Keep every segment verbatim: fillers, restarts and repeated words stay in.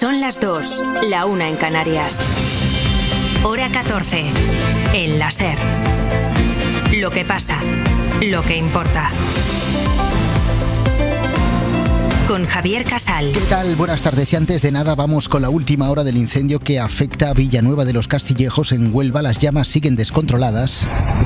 Son las dos, la una en Canarias. Hora catorce. El la SER. Lo que pasa, lo que importa. Con Javier Casal. ¿Qué tal? Buenas tardes. Y antes de nada vamos con la última hora del incendio que afecta a Villanueva de los Castillejos en Huelva. Las llamas siguen descontroladas.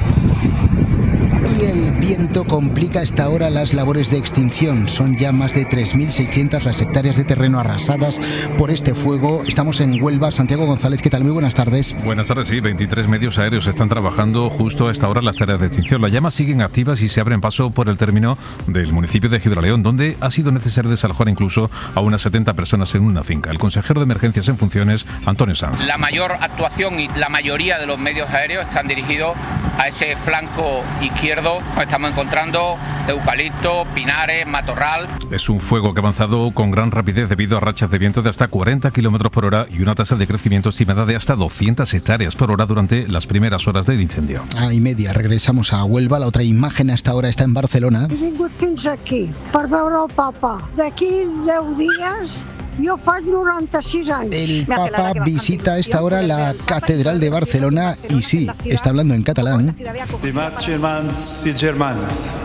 Y el viento complica a esta hora las labores de extinción. Son ya más de tres mil seiscientas las hectáreas de terreno arrasadas por este fuego. Estamos en Huelva. Santiago González, ¿qué tal? Muy buenas tardes. Buenas tardes, sí. veintitrés medios aéreos están trabajando justo a esta hora en las tareas de extinción. Las llamas siguen activas y se abren paso por el término del municipio de Gibraleón, donde ha sido necesario desalojar incluso a unas setenta personas en una finca. El consejero de emergencias en funciones, Antonio Sanz. La mayor actuación y la mayoría de los medios aéreos están dirigidos a ese flanco izquierdo. Estamos encontrando eucalipto, pinares, matorral. Es un fuego que ha avanzado con gran rapidez debido a rachas de viento de hasta cuarenta kilómetros por hora y una tasa de crecimiento estimada de hasta doscientas hectáreas por hora durante las primeras horas del incendio. A y media regresamos a Huelva. La otra imagen hasta ahora está en Barcelona. He vingut fins aquí per veure el Papa. D'aquí deu dies... Yo faig noranta-sis años. El Papa visita a esta hora la Catedral de Barcelona y sí, está hablando en catalán. Estimats germans i germanes,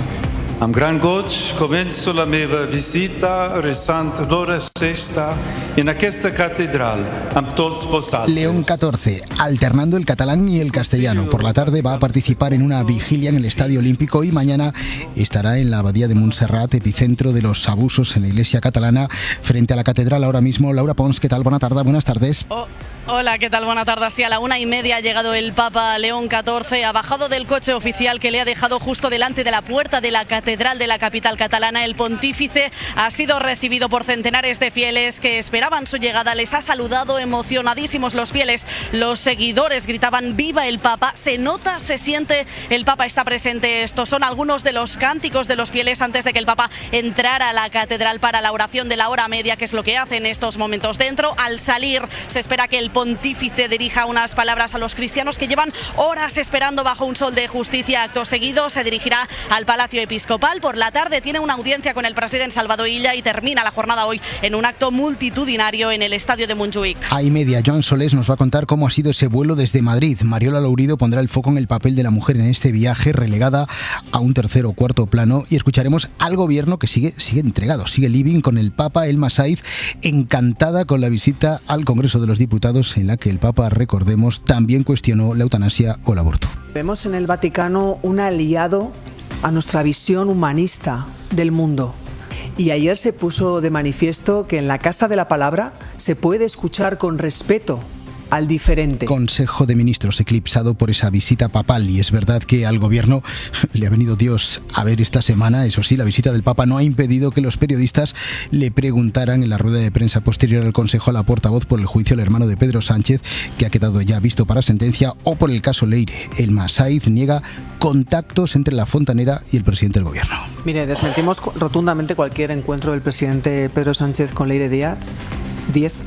amb gran goig començo la meva visita resant l'hora sexta en aquesta catedral amb tots vosaltres. León catorce, alternando el catalán y el castellano. Por la tarde va a participar en una vigilia en el Estadio Olímpico y mañana estará en la Abadía de Montserrat, epicentro de los abusos en la Iglesia catalana, frente a la catedral ahora mismo. Laura Pons, ¿qué tal? Buena tarde, buenas tardes. Oh. Hola, ¿qué tal? Buena tarde. Así a la una y media ha llegado el Papa León catorce, ha bajado del coche oficial que le ha dejado justo delante de la puerta de la catedral de la capital catalana. El pontífice ha sido recibido por centenares de fieles que esperaban su llegada. Les ha saludado emocionadísimos los fieles. Los seguidores gritaban ¡Viva el Papa! Se nota, se siente, el Papa está presente. Estos son algunos de los cánticos de los fieles antes de que el Papa entrara a la catedral para la oración de la hora media, que es lo que hace en estos momentos. Dentro, al salir, se espera que el pontífice dirija unas palabras a los cristianos que llevan horas esperando bajo un sol de justicia. Acto seguido se dirigirá al Palacio Episcopal. Por la tarde tiene una audiencia con el presidente Salvador Illa y termina la jornada hoy en un acto multitudinario en el estadio de Montjuïc. A y media, Joan Solés nos va a contar cómo ha sido ese vuelo desde Madrid. Mariola Lourido pondrá el foco en el papel de la mujer en este viaje, relegada a un tercer o cuarto plano, y escucharemos al gobierno que sigue, sigue entregado, sigue living con el Papa. Elma Saiz, encantada con la visita al Congreso de los Diputados, en la que el Papa, recordemos, también cuestionó la eutanasia o el aborto. Vemos en el Vaticano un aliado a nuestra visión humanista del mundo. Y ayer se puso de manifiesto que en la Casa de la Palabra se puede escuchar con respeto al diferente. Consejo de Ministros eclipsado por esa visita papal, y es verdad que al gobierno le ha venido Dios a ver esta semana. Eso sí, la visita del Papa no ha impedido que los periodistas le preguntaran en la rueda de prensa posterior al Consejo a la portavoz por el juicio al hermano de Pedro Sánchez, que ha quedado ya visto para sentencia, o por el caso Leire. Elma Saiz niega contactos entre la fontanera y el presidente del gobierno. Mire, desmentimos rotundamente cualquier encuentro del presidente Pedro Sánchez con Leire Díaz. Díez.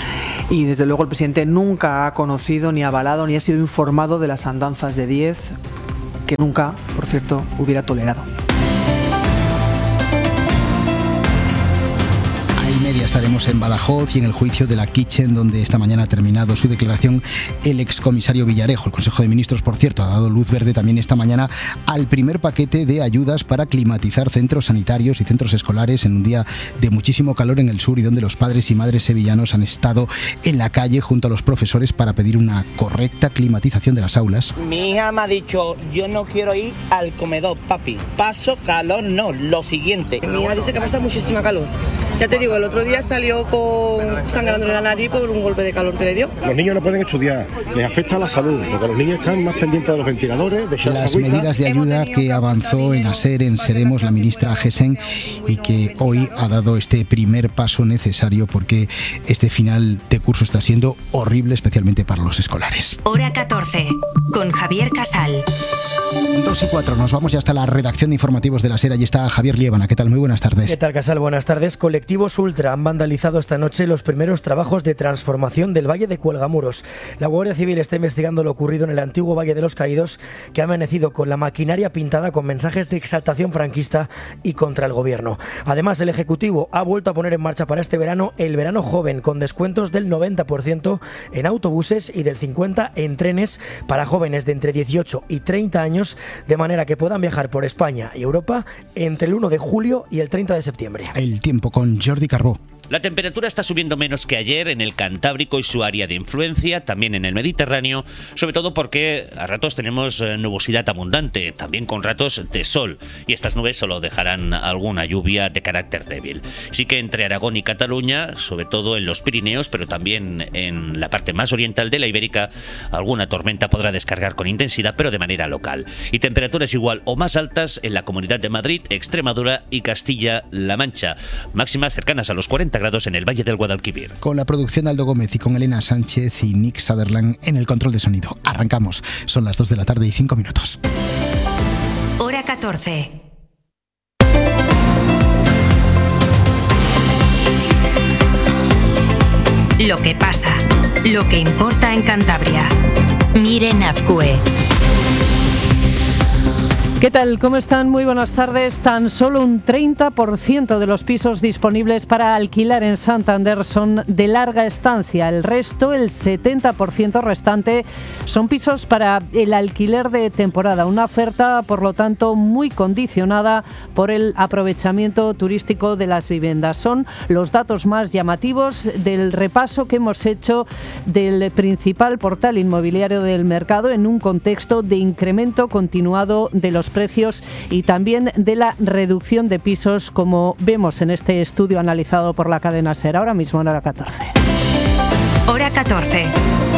Y desde luego el presidente nunca ha conocido, ni avalado, ni ha sido informado de las andanzas de Díez, que nunca, por cierto, hubiera tolerado. Media estaremos en Badajoz y en el juicio de la Kitchen, donde esta mañana ha terminado su declaración el excomisario Villarejo. El Consejo de Ministros, por cierto, ha dado luz verde también esta mañana al primer paquete de ayudas para climatizar centros sanitarios y centros escolares en un día de muchísimo calor en el sur, y donde los padres y madres sevillanos han estado en la calle junto a los profesores para pedir una correcta climatización de las aulas. Mi hija me ha dicho, yo no quiero ir al comedor, papi. Paso calor, no, lo siguiente. Mi hija dice que pasa muchísima calor. Ya te digo, el otro día salió con sangrando en la nariz por un golpe de calor que le dio. Los niños no pueden estudiar, les afecta a la salud, porque los niños están más pendientes de los ventiladores, de las medidas de ayuda que avanzó en ASER, en Seremos, la ministra Gesen, y que hoy ha dado este primer paso necesario, porque este final de curso está siendo horrible, especialmente para los escolares. Hora catorce, con Javier Casal. dos y cuatro, nos vamos ya hasta la redacción de informativos de la SER. Allí está Javier Liébana. ¿Qué tal? Muy buenas tardes. ¿Qué tal, Casal? Buenas tardes. Colectivo colectivos ultra han vandalizado esta noche los primeros trabajos de transformación del Valle de Cuelgamuros. La Guardia Civil está investigando lo ocurrido en el antiguo Valle de los Caídos, que ha amanecido con la maquinaria pintada con mensajes de exaltación franquista y contra el gobierno. Además, el Ejecutivo ha vuelto a poner en marcha para este verano el verano joven, con descuentos del noventa por ciento en autobuses y del cincuenta por ciento en trenes para jóvenes de entre dieciocho y treinta años, de manera que puedan viajar por España y Europa entre el uno de julio y el treinta de septiembre. El tiempo con Jordi Carbó. La temperatura está subiendo menos que ayer en el Cantábrico y su área de influencia, también en el Mediterráneo, sobre todo porque a ratos tenemos nubosidad abundante, también con ratos de sol, y estas nubes solo dejarán alguna lluvia de carácter débil. Sí que entre Aragón y Cataluña, sobre todo en los Pirineos, pero también en la parte más oriental de la Ibérica, alguna tormenta podrá descargar con intensidad, pero de manera local. Y temperaturas igual o más altas en la Comunidad de Madrid, Extremadura y Castilla-La Mancha, máximas cercanas a los cuarenta grados en el Valle del Guadalquivir. Con la producción de Aldo Gómez y con Elena Sánchez y Nick Sutherland en el control de sonido. Arrancamos. Son las dos de la tarde y cinco minutos. Hora catorce. Lo que pasa, lo que importa en Cantabria. Miren Azcue. ¿Qué tal? ¿Cómo están? Muy buenas tardes. Tan solo un treinta por ciento de los pisos disponibles para alquilar en Santander son de larga estancia. El resto, el setenta por ciento restante, son pisos para el alquiler de temporada. Una oferta, por lo tanto, muy condicionada por el aprovechamiento turístico de las viviendas. Son los datos más llamativos del repaso que hemos hecho del principal portal inmobiliario del mercado en un contexto de incremento continuado de los precios y también de la reducción de pisos, como vemos en este estudio analizado por la cadena SER, ahora mismo en Hora catorce. Hora catorce.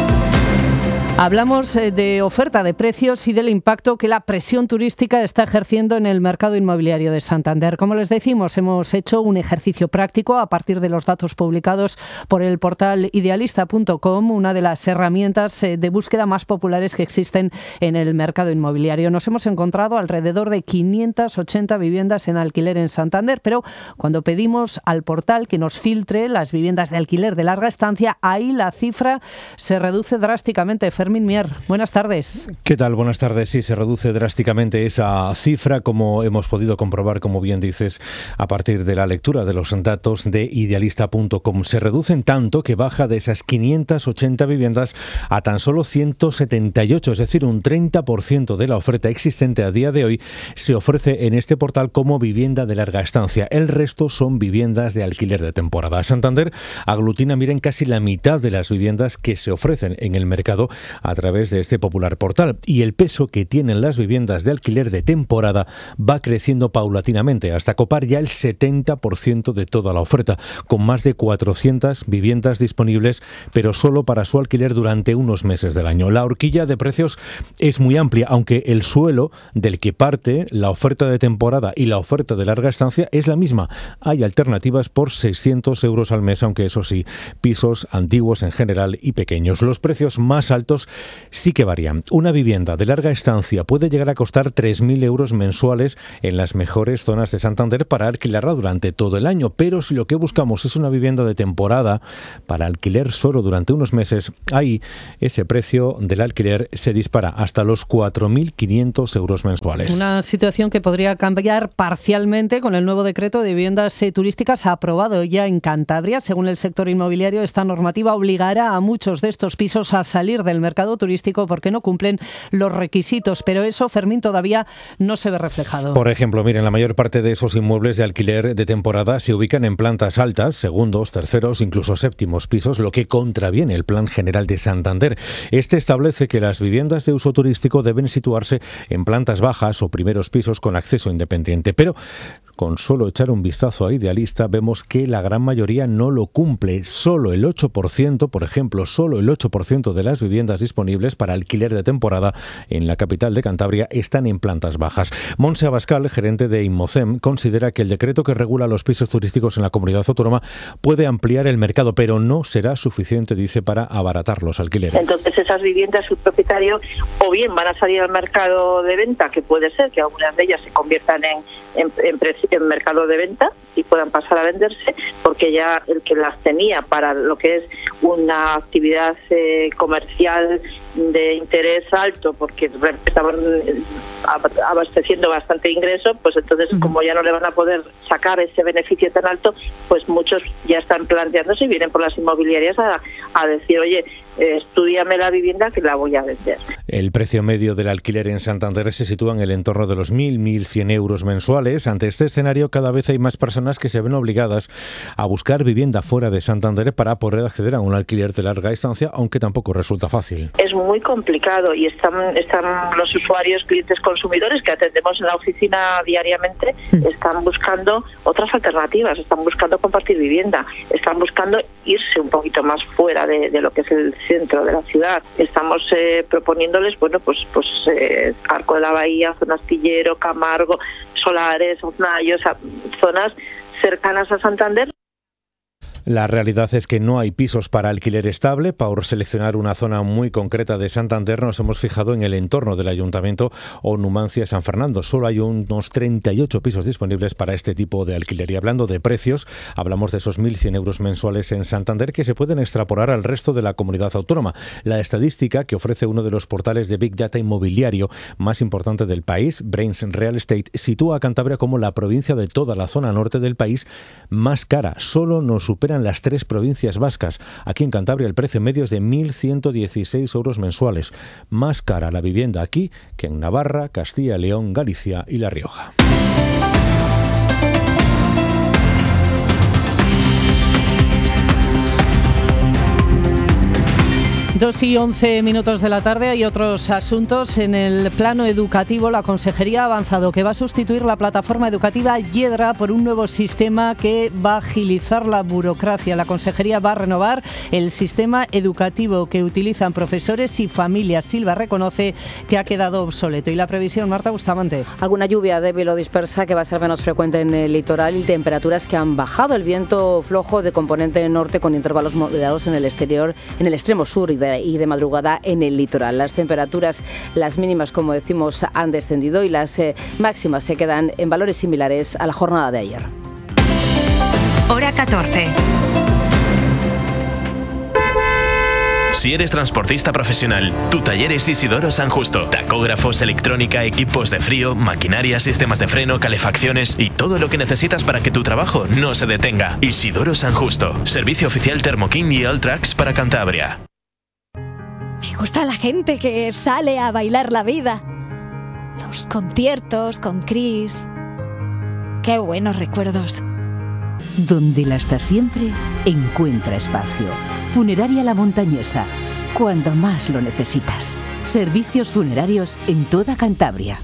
Hablamos de oferta de precios y del impacto que la presión turística está ejerciendo en el mercado inmobiliario de Santander. Como les decimos, hemos hecho un ejercicio práctico a partir de los datos publicados por el portal idealista punto com, una de las herramientas de búsqueda más populares que existen en el mercado inmobiliario. Nos hemos encontrado alrededor de quinientas ochenta viviendas en alquiler en Santander, pero cuando pedimos al portal que nos filtre las viviendas de alquiler de larga estancia, ahí la cifra se reduce drásticamente. Fermín Mier, buenas tardes. ¿Qué tal? Buenas tardes. Sí, se reduce drásticamente esa cifra, como hemos podido comprobar, como bien dices, a partir de la lectura de los datos de idealista punto com. Se reducen tanto que baja de esas quinientas ochenta viviendas a tan solo ciento setenta y ocho, es decir, un treinta por ciento de la oferta existente a día de hoy se ofrece en este portal como vivienda de larga estancia. El resto son viviendas de alquiler de temporada. Santander aglutina, miren, casi la mitad de las viviendas que se ofrecen en el mercado a través de este popular portal, y el peso que tienen las viviendas de alquiler de temporada va creciendo paulatinamente hasta copar ya el setenta por ciento de toda la oferta, con más de cuatrocientas viviendas disponibles, pero solo para su alquiler durante unos meses del año. La horquilla de precios es muy amplia, aunque el suelo del que parte la oferta de temporada y la oferta de larga estancia es la misma. Hay alternativas por seiscientos euros al mes, aunque eso sí, pisos antiguos en general y pequeños. Los precios más altos sí que varían. Una vivienda de larga estancia puede llegar a costar tres mil euros mensuales en las mejores zonas de Santander para alquilarla durante todo el año, pero si lo que buscamos es una vivienda de temporada para alquiler solo durante unos meses, ahí ese precio del alquiler se dispara hasta los cuatro mil quinientos euros mensuales. Una situación que podría cambiar parcialmente con el nuevo decreto de viviendas turísticas aprobado ya en Cantabria. Según el sector inmobiliario, esta normativa obligará a muchos de estos pisos a salir del mercado turístico porque no cumplen los requisitos, pero eso, Fermín, todavía no se ve reflejado. Por ejemplo, miren, la mayor parte de esos inmuebles de alquiler de temporada se ubican en plantas altas, segundos, terceros, incluso séptimos pisos, lo que contraviene el Plan General de Santander. Este establece que las viviendas de uso turístico deben situarse en plantas bajas o primeros pisos con acceso independiente, pero con solo echar un vistazo a Idealista vemos que la gran mayoría no lo cumple. Solo el ocho por ciento, por ejemplo, solo el ocho por ciento de las viviendas viviendas disponibles para alquiler de temporada en la capital de Cantabria están en plantas bajas. Montse Abascal, gerente de Inmocem, considera que el decreto que regula los pisos turísticos en la comunidad autónoma puede ampliar el mercado, pero no será suficiente, dice, para abaratar los alquileres. Entonces esas viviendas, su propietario, o bien van a salir al mercado de venta, que puede ser que algunas de ellas se conviertan en, en, en, en mercado de venta y puedan pasar a venderse, porque ya el que las tenía para lo que es una actividad eh, comercial de interés alto, porque estaban abasteciendo bastante ingreso, pues entonces uh-huh. como ya no le van a poder sacar ese beneficio tan alto, pues muchos ya están planteándose y vienen por las inmobiliarias a, a decir, oye, eh, estúdiame la vivienda que la voy a vender. El precio medio del alquiler en Santander se sitúa en el entorno de los mil a mil cien euros mensuales. Ante este escenario, cada vez hay más personas que se ven obligadas a buscar vivienda fuera de Santander para poder acceder a un alquiler de larga estancia, aunque tampoco resulta fácil. Es muy complicado y están, están los usuarios, clientes, consumidores que atendemos en la oficina diariamente, están buscando otras alternativas, están buscando compartir vivienda, están buscando irse un poquito más fuera de, de lo que es el centro de la ciudad. Estamos eh, proponiéndoles, bueno, pues pues eh, Arco de la Bahía, zona Astillero, Camargo, Solares, Oznallos, zonas cercanas a Santander. La realidad es que no hay pisos para alquiler estable. Por seleccionar una zona muy concreta de Santander nos hemos fijado en el entorno del Ayuntamiento o Numancia San Fernando. Solo hay unos treinta y ocho pisos disponibles para este tipo de alquiler. Y hablando de precios, hablamos de esos mil cien euros mensuales en Santander que se pueden extrapolar al resto de la comunidad autónoma. La estadística que ofrece uno de los portales de Big Data inmobiliario más importante del país, Brains Real Estate, sitúa a Cantabria como la provincia de toda la zona norte del país más cara. Solo nos superan las tres provincias vascas. Aquí en Cantabria el precio medio es de mil ciento dieciséis euros mensuales. Más cara la vivienda aquí que en Navarra, Castilla y León, Galicia y La Rioja. Dos y once minutos de la tarde. Hay otros asuntos. En el plano educativo, la Consejería ha avanzado que va a sustituir la plataforma educativa Yedra por un nuevo sistema que va a agilizar la burocracia. La Consejería va a renovar el sistema educativo que utilizan profesores y familias. Silva reconoce que ha quedado obsoleto. ¿Y la previsión, Marta Bustamante? Alguna lluvia débil o dispersa que va a ser menos frecuente en el litoral y temperaturas que han bajado. El viento flojo de componente norte con intervalos moderados en el exterior, en el extremo sur y de y de madrugada en el litoral. Las temperaturas, las mínimas, como decimos, han descendido y las eh, máximas se quedan en valores similares a la jornada de ayer. Hora catorce. Si eres transportista profesional, tu taller es Isidoro San Justo. Tacógrafos, electrónica, equipos de frío, maquinaria, sistemas de freno, calefacciones y todo lo que necesitas para que tu trabajo no se detenga. Isidoro San Justo. Servicio oficial Thermoking y Alltrax para Cantabria. Me gusta la gente que sale a bailar la vida. Los conciertos con Chris. Qué buenos recuerdos. Donde la hasta siempre encuentra espacio. Funeraria La Montañesa. Cuando más lo necesitas. Servicios funerarios en toda Cantabria.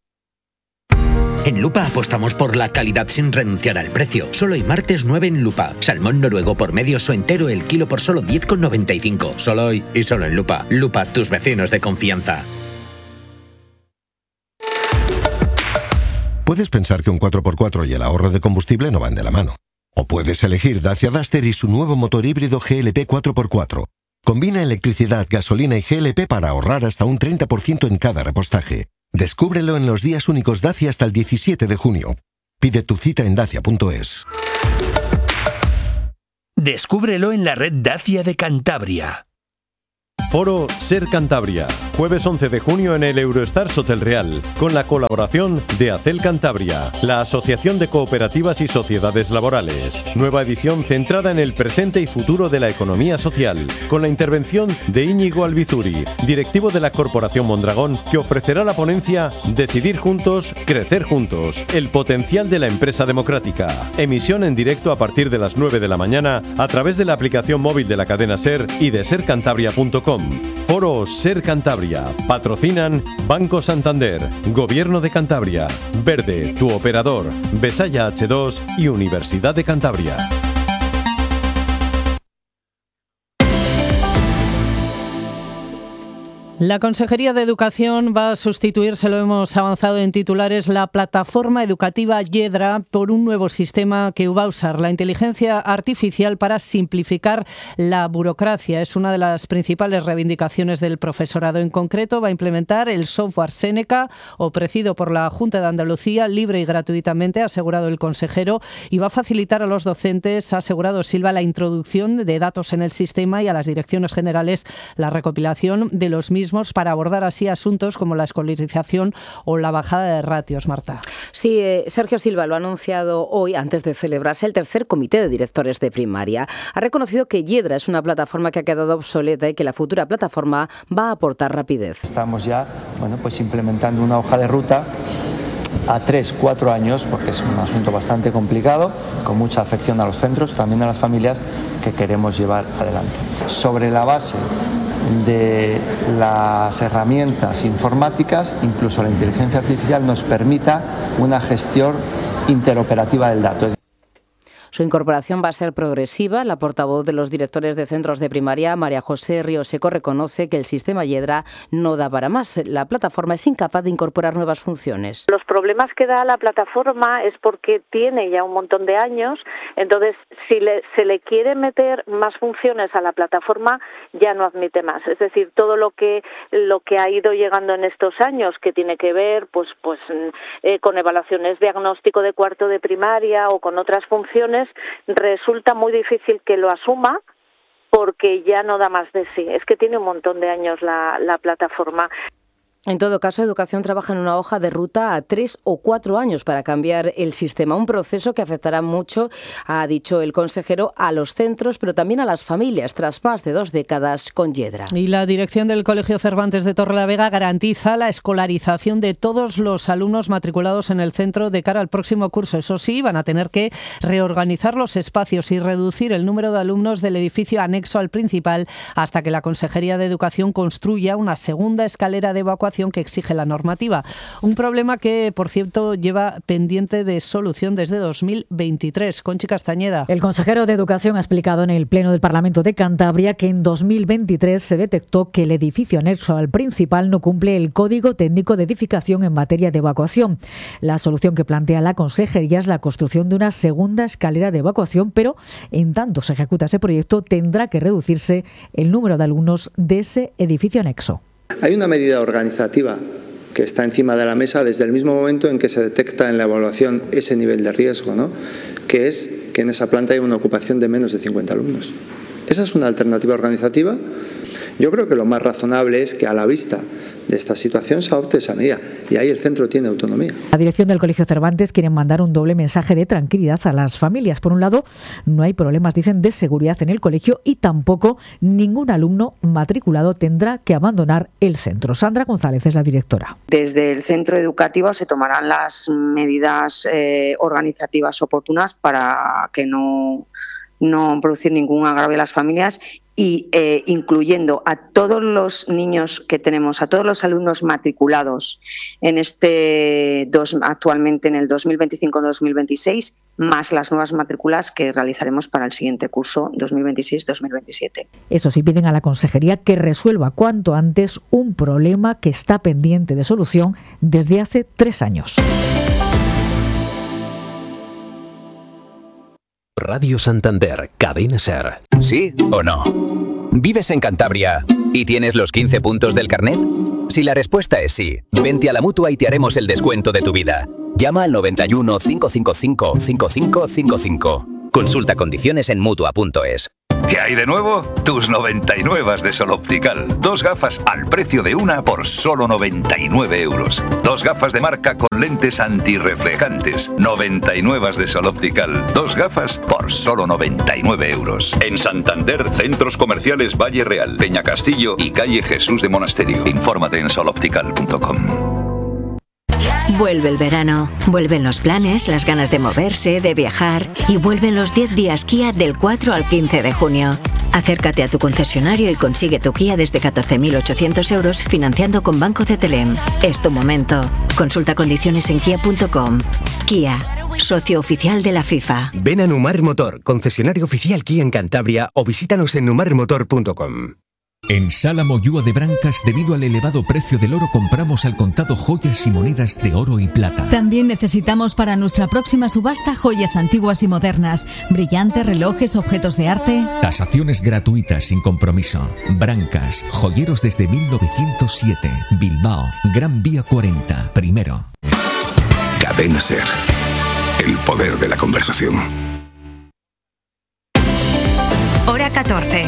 En Lupa apostamos por la calidad sin renunciar al precio. Solo hay martes nueve en Lupa. Salmón noruego por medio o entero el kilo por solo diez con noventa y cinco. Solo hoy y solo en Lupa. Lupa, tus vecinos de confianza. Puedes pensar que un cuatro por cuatro y el ahorro de combustible no van de la mano. O puedes elegir Dacia Duster y su nuevo motor híbrido G L P cuatro por cuatro. Combina electricidad, gasolina y G L P para ahorrar hasta un treinta por ciento en cada repostaje. Descúbrelo en los días únicos Dacia hasta el diecisiete de junio. Pide tu cita en dacia punto es. Descúbrelo en la red Dacia de Cantabria. Foro Ser Cantabria, jueves once de junio en el Eurostars Hotel Real, con la colaboración de Acel Cantabria, la Asociación de Cooperativas y Sociedades Laborales. Nueva edición centrada en el presente y futuro de la economía social, con la intervención de Íñigo Albizuri, directivo de la Corporación Mondragón, que ofrecerá la ponencia Decidir juntos, crecer juntos, el potencial de la empresa democrática. Emisión en directo a partir de las nueve de la mañana a través de la aplicación móvil de la cadena Ser y de ser cantabria punto com. Foro Ser Cantabria. Patrocinan Banco Santander, Gobierno de Cantabria, Verde, tu operador, Besaya hache dos y Universidad de Cantabria. La Consejería de Educación va a sustituir, se lo hemos avanzado en titulares, la plataforma educativa Yedra por un nuevo sistema que va a usar la inteligencia artificial para simplificar la burocracia. Es una de las principales reivindicaciones del profesorado. En concreto, va a implementar el software Seneca, ofrecido por la Junta de Andalucía, libre y gratuitamente, ha asegurado el consejero, y va a facilitar a los docentes, ha asegurado Silva, la introducción de datos en el sistema y a las direcciones generales la recopilación de los mismos para abordar así asuntos como la escolarización o la bajada de ratios, Marta. Sí, eh, Sergio Silva lo ha anunciado hoy antes de celebrarse el tercer comité de directores de primaria. Ha reconocido que Yedra es una plataforma que ha quedado obsoleta y que la futura plataforma va a aportar rapidez. Estamos ya, bueno, pues implementando una hoja de ruta a tres, cuatro años, porque es un asunto bastante complicado, con mucha afección a los centros, también a las familias, que queremos llevar adelante. Sobre la base de las herramientas informáticas, incluso la inteligencia artificial nos permita una gestión interoperativa del dato. Su incorporación va a ser progresiva. La portavoz de los directores de centros de primaria, María José Ríoseco, reconoce que el sistema Yedra no da para más. La plataforma es incapaz de incorporar nuevas funciones. Los problemas que da la plataforma es porque tiene ya un montón de años, entonces si le, se le quiere meter más funciones a la plataforma ya no admite más. Es decir, todo lo que lo que ha ido llegando en estos años, que tiene que ver pues pues eh, con evaluaciones diagnóstico de cuarto de primaria o con otras funciones, resulta muy difícil que lo asuma porque ya no da más de sí. Es que tiene un montón de años la, la plataforma. En todo caso, Educación trabaja en una hoja de ruta a tres o cuatro años para cambiar el sistema, un proceso que afectará mucho, ha dicho el consejero, a los centros, pero también a las familias, tras más de dos décadas con Yedra. Y la dirección del Colegio Cervantes de Torrelavega garantiza la escolarización de todos los alumnos matriculados en el centro de cara al próximo curso. Eso sí, van a tener que reorganizar los espacios y reducir el número de alumnos del edificio anexo al principal hasta que la Consejería de Educación construya una segunda escalera de evacuación que exige la normativa. Un problema que, por cierto, lleva pendiente de solución desde dos mil veintitrés. Conchi Castañeda. El consejero de Educación ha explicado en el Pleno del Parlamento de Cantabria que en dos mil veintitrés se detectó que el edificio anexo al principal no cumple el Código Técnico de Edificación en materia de evacuación. La solución que plantea la consejería es la construcción de una segunda escalera de evacuación, pero en tanto se ejecuta ese proyecto tendrá que reducirse el número de alumnos de ese edificio anexo. Hay una medida organizativa que está encima de la mesa desde el mismo momento en que se detecta en la evaluación ese nivel de riesgo, ¿no? Que es que en esa planta hay una ocupación de menos de cincuenta alumnos. Esa es una alternativa organizativa. Yo creo que lo más razonable es que a la vista de esta situación se adopte esa medida y ahí el centro tiene autonomía. La dirección del Colegio Cervantes quiere mandar un doble mensaje de tranquilidad a las familias. Por un lado, no hay problemas, dicen, de seguridad en el colegio y tampoco ningún alumno matriculado tendrá que abandonar el centro. Sandra González es la directora. Desde el centro educativo se tomarán las medidas eh, organizativas oportunas para que no, no producir ningún agravio a las familias y eh, incluyendo a todos los niños que tenemos, a todos los alumnos matriculados en este dos, actualmente en el dos mil veinticinco dos mil veintiséis, más las nuevas matrículas que realizaremos para el siguiente curso dos mil veintiséis dos mil veintisiete. Eso sí, piden a la consejería que resuelva cuanto antes un problema que está pendiente de solución desde hace tres años. Radio Santander, Cadena SER. ¿Sí o no? ¿Vives en Cantabria y tienes los quince puntos del carnet? Si la respuesta es sí, vente a la Mutua y te haremos el descuento de tu vida. Llama al noventa y uno, cinco cinco cinco, cinco cinco cinco cinco. Consulta condiciones en Mutua punto es. ¿Qué hay de nuevo? Tus noventa y nueve de Sol Optical. Dos gafas al precio de una por solo noventa y nueve euros. Dos gafas de marca con lentes antirreflejantes. noventa y nueve de Sol Optical. Dos gafas por solo noventa y nueve euros. En Santander, centros comerciales Valle Real, Peña Castillo y calle Jesús de Monasterio. Infórmate en sol optical punto com. Vuelve el verano, vuelven los planes, las ganas de moverse, de viajar y vuelven los diez días Kia del cuatro al quince de junio. Acércate a tu concesionario y consigue tu Kia desde catorce mil ochocientos euros financiando con Banco Cetelem. Es tu momento. Consulta condiciones en kia punto com. Kia, socio oficial de la FIFA. Ven a Numar Motor, concesionario oficial Kia en Cantabria o visítanos en numar motor punto com. En Sala Moyúa de Brancas, debido al elevado precio del oro, compramos al contado joyas y monedas de oro y plata. También necesitamos para nuestra próxima subasta joyas antiguas y modernas, brillantes, relojes, objetos de arte. Tasaciones gratuitas sin compromiso. Brancas, joyeros desde mil novecientos siete. Bilbao, Gran Vía cuarenta, primero. Cadena SER. El poder de la conversación. Hora catorce.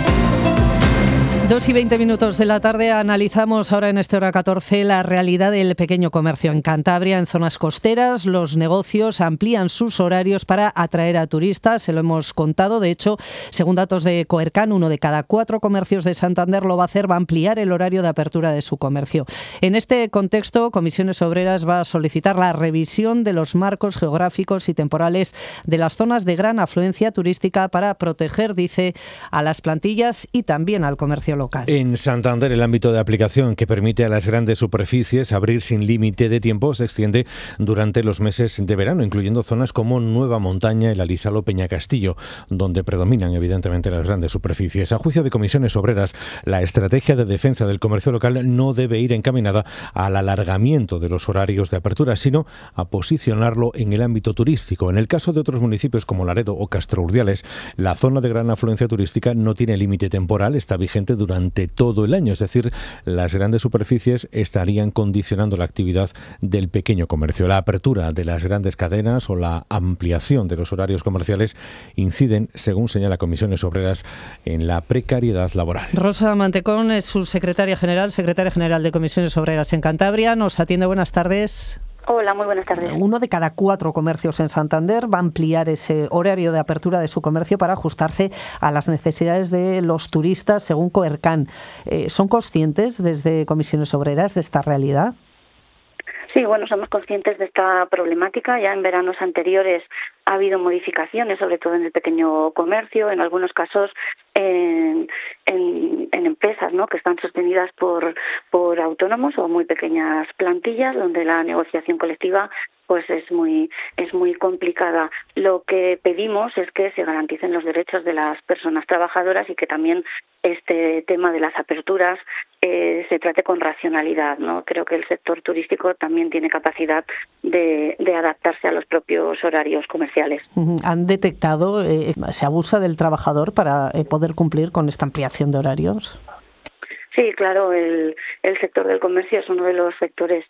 Dos y veinte minutos de la tarde. Analizamos ahora en este hora catorce la realidad del pequeño comercio en Cantabria. En zonas costeras, los negocios amplían sus horarios para atraer a turistas. Se lo hemos contado. De hecho, según datos de Coercan, uno de cada cuatro comercios de Santander lo va a hacer, va a ampliar el horario de apertura de su comercio. En este contexto, Comisiones Obreras va a solicitar la revisión de los marcos geográficos y temporales de las zonas de gran afluencia turística para proteger, dice, a las plantillas y también al comercio local. En Santander, el ámbito de aplicación que permite a las grandes superficies abrir sin límite de tiempo se extiende durante los meses de verano, incluyendo zonas como Nueva Montaña, el Alisal, Peñacastillo, donde predominan evidentemente las grandes superficies. A juicio de Comisiones Obreras, la estrategia de defensa del comercio local no debe ir encaminada al alargamiento de los horarios de apertura, sino a posicionarlo en el ámbito turístico. En el caso de otros municipios como Laredo o Castro Urdiales, la zona de gran afluencia turística no tiene límite temporal, está vigente durante durante todo el año, es decir, las grandes superficies estarían condicionando la actividad del pequeño comercio. La apertura de las grandes cadenas o la ampliación de los horarios comerciales inciden, según señala Comisiones Obreras, en la precariedad laboral. Rosa Mantecón es su secretaria general, secretaria general de Comisiones Obreras en Cantabria. Nos atiende. Buenas tardes. Hola, muy buenas tardes. Uno de cada cuatro comercios en Santander va a ampliar ese horario de apertura de su comercio para ajustarse a las necesidades de los turistas, según Coercan. Eh, ¿Son conscientes desde Comisiones Obreras de esta realidad? Sí, bueno, somos conscientes de esta problemática. Ya en veranos anteriores ha habido modificaciones, sobre todo en el pequeño comercio, en algunos casos en, en, en empresas, ¿no?, que están sostenidas por, por autónomos o muy pequeñas plantillas, donde la negociación colectiva pues es muy es muy complicada. Lo que pedimos es que se garanticen los derechos de las personas trabajadoras y que también este tema de las aperturas eh, se trate con racionalidad, ¿no? Creo que el sector turístico también tiene capacidad de, de adaptarse a los propios horarios comerciales. ¿Han detectado, eh, se abusa del trabajador para eh, poder cumplir con esta ampliación de horarios? Sí, claro, el, el sector del comercio es uno de los sectores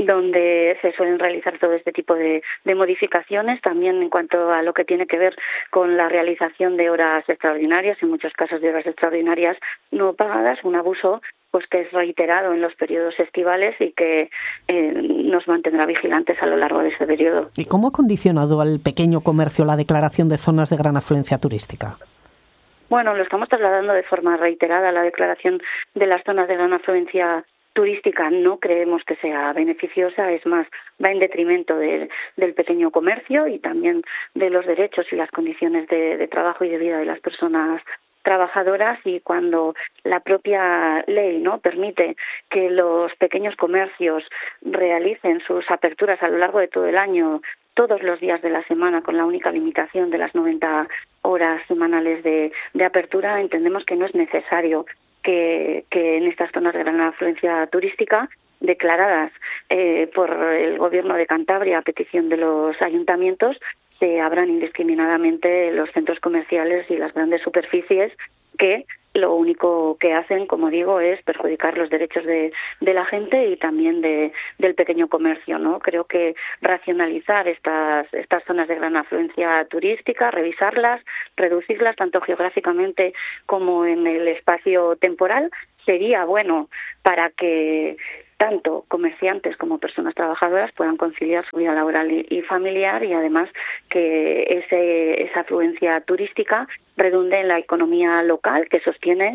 donde se suelen realizar todo este tipo de, de modificaciones, también en cuanto a lo que tiene que ver con la realización de horas extraordinarias, en muchos casos de horas extraordinarias no pagadas, un abuso pues que es reiterado en los periodos estivales y que eh, nos mantendrá vigilantes a lo largo de ese periodo. ¿Y cómo ha condicionado al pequeño comercio la declaración de zonas de gran afluencia turística? Bueno, lo estamos trasladando de forma reiterada. La declaración de las zonas de gran afluencia turística no creemos que sea beneficiosa, es más, va en detrimento de, del pequeño comercio y también de los derechos y las condiciones de, de trabajo y de vida de las personas trabajadoras, y cuando la propia ley no permite que los pequeños comercios realicen sus aperturas a lo largo de todo el año, todos los días de la semana, con la única limitación de las noventa horas semanales de, de apertura, entendemos que no es necesario que, que en estas zonas de gran afluencia turística, declaradas eh, por el Gobierno de Cantabria a petición de los ayuntamientos, se abran indiscriminadamente los centros comerciales y las grandes superficies que lo único que hacen, como digo, es perjudicar los derechos de, de la gente y también de, del pequeño comercio, ¿no? Creo que racionalizar estas, estas zonas de gran afluencia turística, revisarlas, reducirlas tanto geográficamente como en el espacio temporal, sería bueno para que tanto comerciantes como personas trabajadoras puedan conciliar su vida laboral y, y familiar, y además que ese, esa afluencia turística redunde en la economía local, que sostiene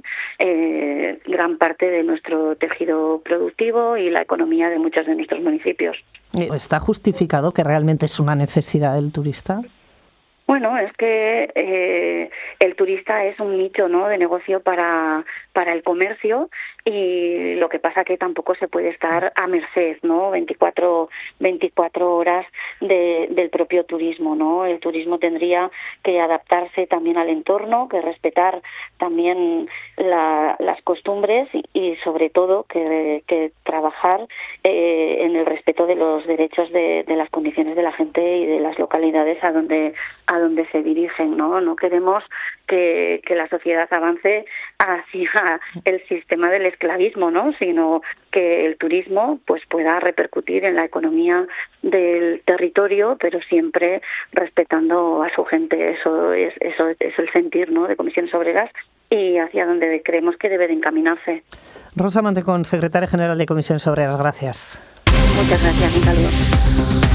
eh, gran parte de nuestro tejido productivo y la economía de muchos de nuestros municipios. ¿Está justificado que realmente es una necesidad del turista? Bueno, es que eh, el turista es un nicho, ¿no?, de negocio para para el comercio, y lo que pasa que tampoco se puede estar a merced, ¿no?, veinticuatro horas de, del propio turismo, ¿no? El turismo tendría que adaptarse también al entorno, que respetar también la, las costumbres y, y sobre todo que, que trabajar eh, en el respeto de los derechos de, de las condiciones de la gente y de las localidades a donde a donde se dirigen, ¿no? No queremos que, que la sociedad avance hacia el sistema del esclavismo, ¿no? Sino que el turismo pues pueda repercutir en la economía del territorio, pero siempre respetando a su gente. Eso es eso es el sentir, ¿no?, de Comisiones Obreras y hacia donde creemos que debe de encaminarse. Rosa Mantecón, secretaria general de Comisiones Obreras, gracias. Muchas gracias, un saludo.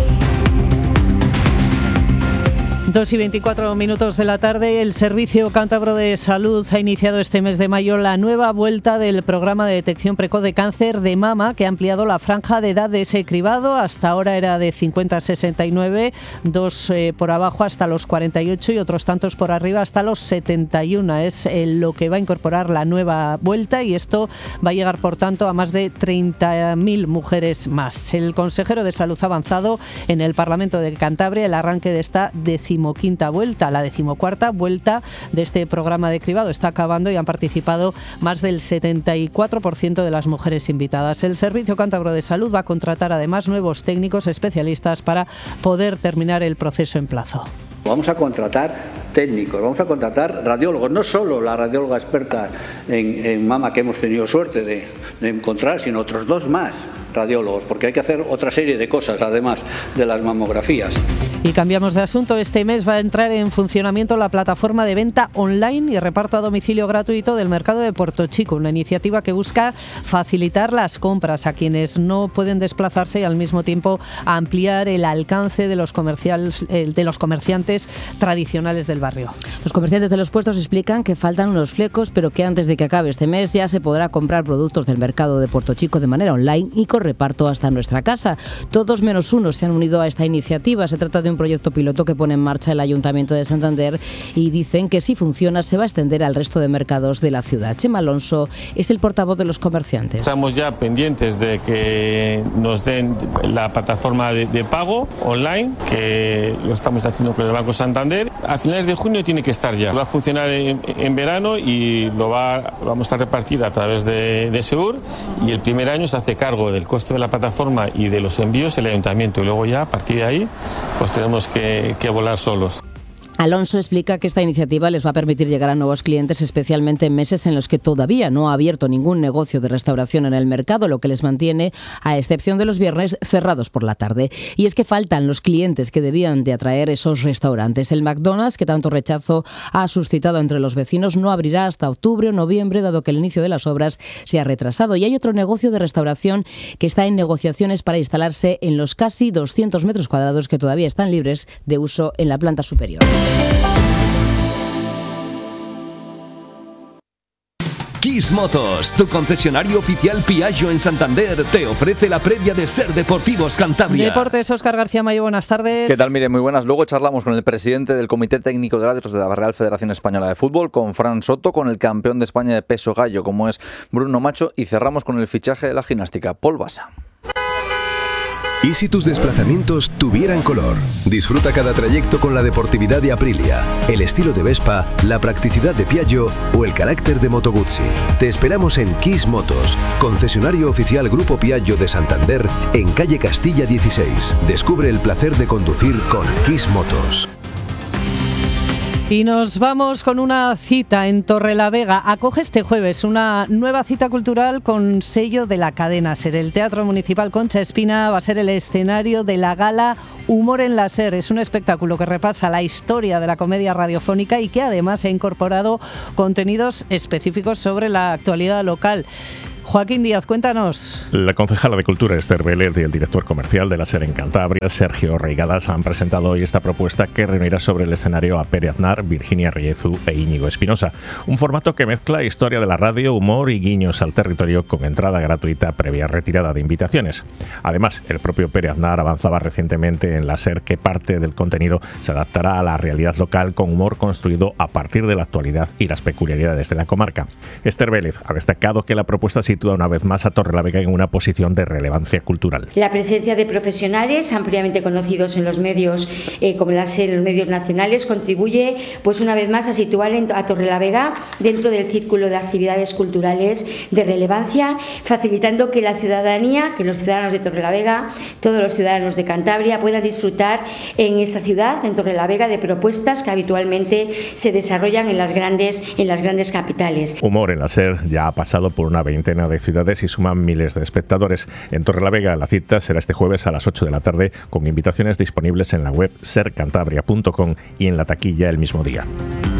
Dos y veinticuatro minutos de la tarde, el Servicio Cántabro de Salud ha iniciado este mes de mayo la nueva vuelta del programa de detección precoz de cáncer de mama, que ha ampliado la franja de edad de ese cribado. Hasta ahora era de cincuenta a sesenta y nueve, dos eh, por abajo hasta los cuarenta y ocho y otros tantos por arriba hasta los setenta y uno. Es eh, lo que va a incorporar la nueva vuelta, y esto va a llegar, por tanto, a más de treinta mil mujeres más. El consejero de Salud ha avanzado en el Parlamento de Cantabria el arranque de esta decimoquinta vuelta. La decimocuarta vuelta de este programa de cribado está acabando y han participado más del setenta y cuatro por ciento de las mujeres invitadas. El Servicio Cántabro de Salud va a contratar además nuevos técnicos especialistas para poder terminar el proceso en plazo. Vamos a contratar técnicos, vamos a contratar radiólogos, no solo la radióloga experta en, en mama que hemos tenido suerte de, de encontrar, sino otros dos más radiólogos, porque hay que hacer otra serie de cosas además de las mamografías. Y cambiamos de asunto. Este mes va a entrar en funcionamiento la plataforma de venta online y reparto a domicilio gratuito del mercado de Puerto Chico, una iniciativa que busca facilitar las compras a quienes no pueden desplazarse y al mismo tiempo ampliar el alcance de los comerciales, de los comerciantes tradicionales del barrio. Los comerciantes de los puestos explican que faltan unos flecos, pero que antes de que acabe este mes ya se podrá comprar productos del mercado de Puerto Chico de manera online y con reparto hasta nuestra casa. Todos menos uno se han unido a esta iniciativa. Se trata de un proyecto piloto que pone en marcha el Ayuntamiento de Santander y dicen que si funciona se va a extender al resto de mercados de la ciudad. Chema Alonso es el portavoz de los comerciantes. Estamos ya pendientes de que nos den la plataforma de, de pago online, que lo estamos haciendo con el Banco Santander. A finales de junio tiene que estar ya. Va a funcionar en, en verano y lo va, vamos a repartir a través de, de Segur, y el primer año se hace cargo del coste de la plataforma y de los envíos el Ayuntamiento, y luego ya a partir de ahí pues tenemos que, que volar solos. Alonso explica que esta iniciativa les va a permitir llegar a nuevos clientes, especialmente en meses en los que todavía no ha abierto ningún negocio de restauración en el mercado, lo que les mantiene, a excepción de los viernes, cerrados por la tarde. Y es que faltan los clientes que debían de atraer esos restaurantes. El McDonald's, que tanto rechazo ha suscitado entre los vecinos, no abrirá hasta octubre o noviembre, dado que el inicio de las obras se ha retrasado. Y hay otro negocio de restauración que está en negociaciones para instalarse en los casi doscientos metros cuadrados que todavía están libres de uso en la planta superior. Kiss Motos, tu concesionario oficial Piaggio en Santander, te ofrece la previa de Ser Deportivos Cantabria. Deportes, Óscar García Mayo, buenas tardes. ¿Qué tal? Mire, muy buenas. Luego charlamos con el presidente del Comité Técnico de Árbitros de la Real Federación Española de Fútbol, con Fran Soto, con el campeón de España de peso gallo, como es Bruno Macho, y cerramos con el fichaje de la gimnástica, Paul Basa. ¿Y si tus desplazamientos tuvieran color? Disfruta cada trayecto con la deportividad de Aprilia, el estilo de Vespa, la practicidad de Piaggio o el carácter de Moto Guzzi. Te esperamos en Kiss Motos, concesionario oficial Grupo Piaggio de Santander, en calle Castilla dieciséis. Descubre el placer de conducir con Kiss Motos. Y nos vamos con una cita en Torrelavega. Acoge este jueves una nueva cita cultural con sello de la cadena SER. El Teatro Municipal Concha Espina va a ser el escenario de la gala Humor en la SER. Es un espectáculo que repasa la historia de la comedia radiofónica y que además ha incorporado contenidos específicos sobre la actualidad local. Joaquín Díaz, cuéntanos. La concejala de Cultura, Esther Vélez, y el director comercial de la SER en Cantabria, Sergio Reigadas, han presentado hoy esta propuesta que reunirá sobre el escenario a Pere Aznar, Virginia Riezu e Íñigo Espinosa. Un formato que mezcla historia de la radio, humor y guiños al territorio, con entrada gratuita previa retirada de invitaciones. Además, el propio Pere Aznar avanzaba recientemente en la SER que parte del contenido se adaptará a la realidad local con humor construido a partir de la actualidad y las peculiaridades de la comarca. Esther Vélez ha destacado que la propuesta sitúa sitúa una vez más a Torrelavega en una posición de relevancia cultural. La presencia de profesionales ampliamente conocidos en los medios, eh, como las, en los medios nacionales, contribuye pues una vez más a situar a Torrelavega dentro del círculo de actividades culturales de relevancia, facilitando que la ciudadanía, que los ciudadanos de Torrelavega, todos los ciudadanos de Cantabria puedan disfrutar en esta ciudad, en Torrelavega, de propuestas que habitualmente se desarrollan en las grandes, en las grandes capitales. Humor en la SER ya ha pasado por una veintena de ciudades y suman miles de espectadores. En Torrelavega la cita será este jueves a las ocho de la tarde, con invitaciones disponibles en la web ser cantabria punto com y en la taquilla el mismo día.